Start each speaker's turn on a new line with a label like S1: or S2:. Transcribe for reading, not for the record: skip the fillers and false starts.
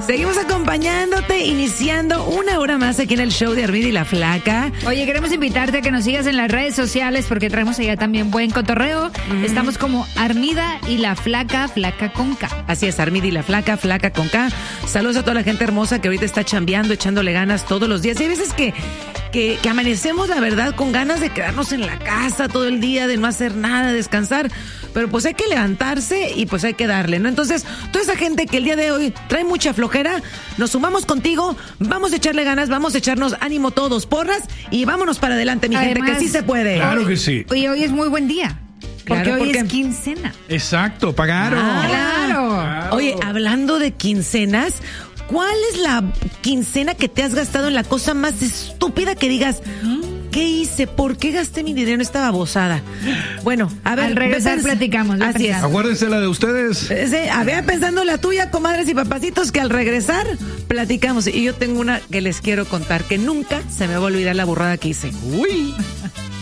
S1: Seguimos acompañándote, iniciando una hora más aquí en el show de Armida y la Flaca.
S2: Oye, queremos invitarte a que nos sigas en las redes sociales porque traemos allá también buen cotorreo. Estamos como Armida y la Flaca, Flaca con K.
S1: Así es, Armida y la Flaca, Flaca con K. Saludos a toda la gente hermosa que ahorita está chambeando, echándole ganas todos los días. Y hay veces que amanecemos, la verdad, con ganas de quedarnos en la casa todo el día, de no hacer nada, descansar. Pero pues hay que levantarse y pues hay que darle, ¿no? Entonces, toda esa gente que el día de hoy trae mucha flojera, nos sumamos contigo, vamos a echarle ganas, vamos a echarnos ánimo todos, porras, y vámonos para adelante, mi gente, que sí se puede.
S3: Claro que sí.
S2: Hoy es muy buen día. Porque
S1: Claro,
S2: hoy
S1: porque
S2: es quincena.
S3: Exacto, pagaron.
S2: Claro.
S1: Oye, hablando de quincenas, ¿cuál es la quincena que te has gastado en la cosa más estúpida que digas? ¿Qué hice? ¿Por qué gasté mi dinero en esta babosada? Bueno, a ver.
S2: Al regresar platicamos.
S1: Así es.
S3: Acuérdense la de ustedes.
S1: A ver, pensando la tuya, comadres y papacitos, que al regresar platicamos. Y yo tengo una que les quiero contar, que nunca se me va a olvidar la burrada que hice.
S3: Uy.